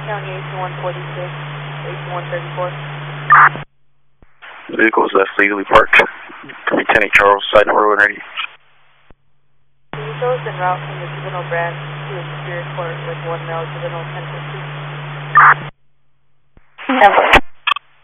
County 8146, 8134. The vehicle is left legally parked. Lieutenant Charles, side number 180. The vehicle is en route from the juvenile branch to a superior court with one male juvenile 1050.